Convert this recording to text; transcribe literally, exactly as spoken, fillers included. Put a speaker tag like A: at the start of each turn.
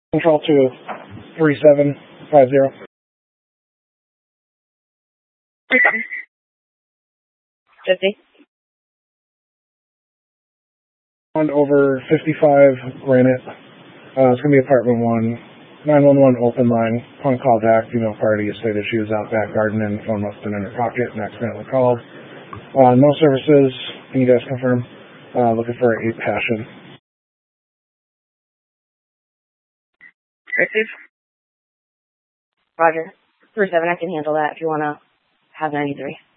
A: Control to three seven five zero.
B: three seven. fifty.
A: On over fifty-five Granite. Uh, it's going to be apartment one. nine one one open line. Upon call back, female party estate issues out back gardening. Phone must have been in her pocket and accidentally called. Uh, no services. Can you guys confirm? Uh, looking for a passion.
B: Receive. Roger. three seven, I can handle that if you want to have ninety-three.